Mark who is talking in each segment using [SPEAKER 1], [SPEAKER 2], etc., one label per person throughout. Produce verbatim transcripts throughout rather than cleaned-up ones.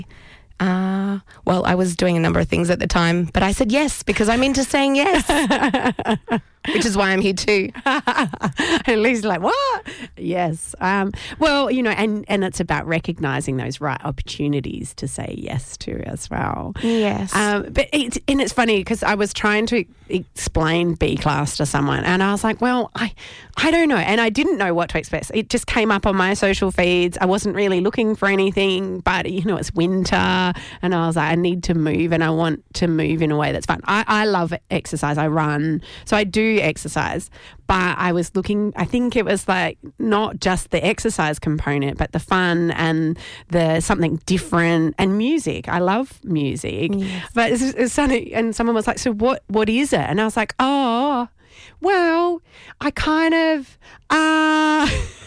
[SPEAKER 1] Uh, well, I was doing a number of things at the time, but I said yes because I'm into saying yes, which is why I'm here too.
[SPEAKER 2] And Lisa's like, what? Yes. Um, well, you know, and, and it's about recognising those right opportunities to say yes to as well.
[SPEAKER 1] Yes.
[SPEAKER 2] Um, but it's, and it's funny because I was trying to explain B-Class to someone and I was like, well, I, I don't know. And I didn't know what to expect. It just came up on my social feeds. I wasn't really looking for anything, but, you know, it's winter. And I was like, I need to move and I want to move in a way that's fun. I, I love exercise. I run. So I do exercise. But I was looking, I think it was like not just the exercise component, but the fun and the something different and music. I love music.
[SPEAKER 1] Yes.
[SPEAKER 2] But it's, it's funny. And someone was like, so what, what is it? And I was like, oh, well, I kind of, uh...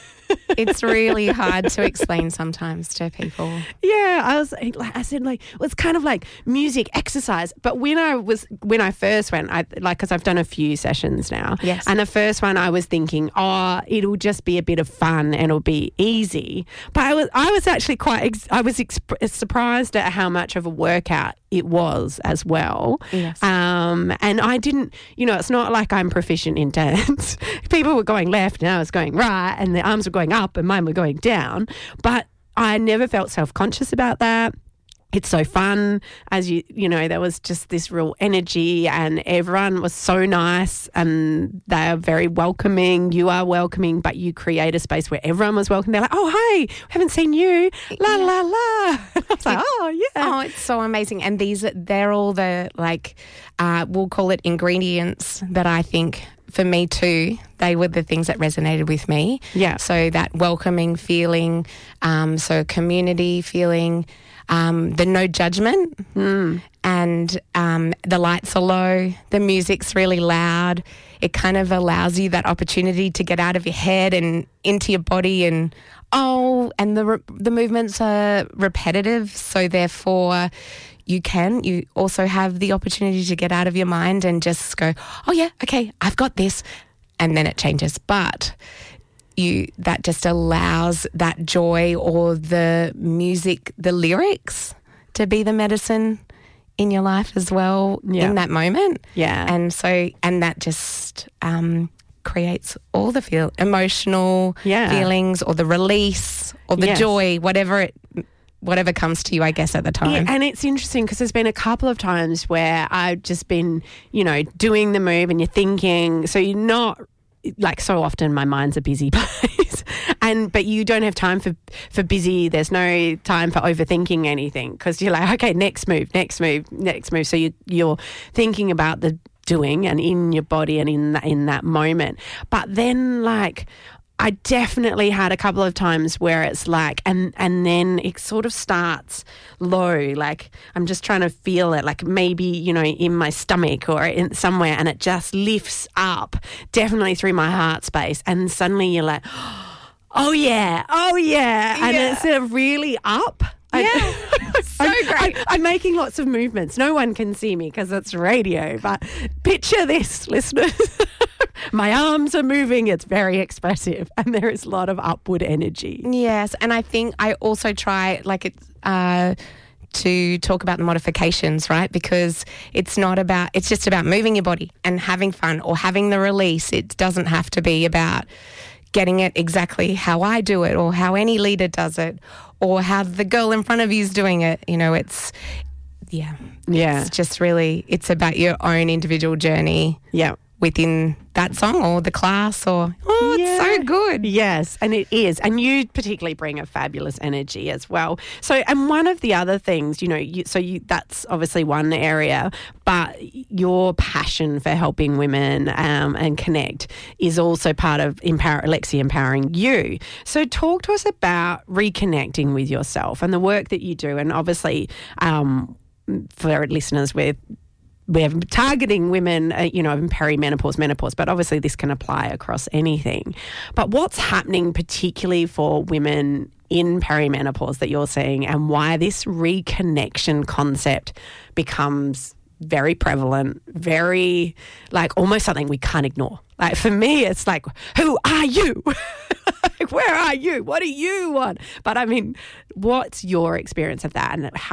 [SPEAKER 1] It's really hard to explain sometimes to people.
[SPEAKER 2] Yeah, I was like, I said like, well, it's kind of like music, exercise. But when I was, when I first went, I like, because I've done a few sessions now.
[SPEAKER 1] Yes.
[SPEAKER 2] And the first one I was thinking, oh, it'll just be a bit of fun and it'll be easy. But I was, I was actually quite, ex- I was exp- surprised at how much of a workout it was as well.
[SPEAKER 1] Yes.
[SPEAKER 2] Um, and I didn't, you know, it's not like I'm proficient in dance. People were going left and I was going right and the arms were going up and mine were going down. But I never felt self-conscious about that. It's so fun, as you, you know, there was just this real energy and everyone was so nice and they are very welcoming. You are welcoming, but you create a space where everyone was welcome. They're like, oh, hey, we haven't seen you. La,
[SPEAKER 1] Yeah.
[SPEAKER 2] la, la. I was like, oh, yeah.
[SPEAKER 1] Oh, it's so amazing. And these, they're all the, like, uh, we'll call it ingredients that I think for me too, they were the things that resonated with me.
[SPEAKER 2] Yeah.
[SPEAKER 1] So that welcoming feeling, um, so community feeling, um, the no judgment,
[SPEAKER 2] Mm.
[SPEAKER 1] and um, the lights are low, the music's really loud. It kind of allows you that opportunity to get out of your head and into your body, and oh, and the re- the movements are repetitive, so therefore you can, you also have the opportunity to get out of your mind and just go, oh yeah, okay, I've got this, and then it changes. But you, that just allows that joy or the music, the lyrics to be the medicine in your life as well,
[SPEAKER 2] Yeah.
[SPEAKER 1] in that moment.
[SPEAKER 2] Yeah.
[SPEAKER 1] And so, and that just um, creates all the feel emotional
[SPEAKER 2] Yeah.
[SPEAKER 1] feelings or the release or the
[SPEAKER 2] Yes.
[SPEAKER 1] joy, whatever it, whatever comes to you, I guess, at the time.
[SPEAKER 2] Yeah, and it's interesting because there's been a couple of times where I've just been, you know, doing the move and you're thinking, so you're not, like so often my mind's a busy place and but you don't have time for, for busy. There's no time for overthinking anything because you're like, okay, next move, next move, next move. So you, you're thinking about the doing and in your body and in that, in that moment. But then like I definitely had a couple of times where it's like, and and then it sort of starts low, like I'm just trying to feel it, like maybe, you know, in my stomach or in somewhere, and it just lifts up, definitely through my heart space, and suddenly you're like, oh yeah, oh yeah, and
[SPEAKER 1] Yeah.
[SPEAKER 2] it's sort of really up.
[SPEAKER 1] Yeah. So
[SPEAKER 2] I'm,
[SPEAKER 1] great.
[SPEAKER 2] I, I'm making lots of movements. No one can see me because it's radio, but picture this, listeners. My arms are moving. It's very expressive and there is a lot of upward energy.
[SPEAKER 1] Yes, and I think I also try, like, it's uh, to talk about the modifications, right? Because it's not about, it's just about moving your body and having fun or having the release. It doesn't have to be about getting it exactly how I do it or how any leader does it or how the girl in front of you is doing it. You know, it's, yeah.
[SPEAKER 2] Yeah.
[SPEAKER 1] It's just really, it's about your own individual journey
[SPEAKER 2] Yeah.
[SPEAKER 1] within that song or the class or, oh, it's so good.
[SPEAKER 2] Yes, and it is. And you particularly bring a fabulous energy as well. So, and one of the other things, you know, you, so you, that's obviously one area, but your passion for helping women um, and connect is also part of Empower, Alexia Empowering You. So talk to us about reconnecting with yourself and the work that you do. And obviously, um, for listeners, we're we're targeting women, uh, you know, in perimenopause, menopause, but obviously this can apply across anything. But what's happening particularly for women in perimenopause that you're seeing, and why this reconnection concept becomes very prevalent, very, like, almost something we can't ignore? Like for me, it's like, who are you? Like, where are you? What do you want? But I mean, what's your experience of that, and how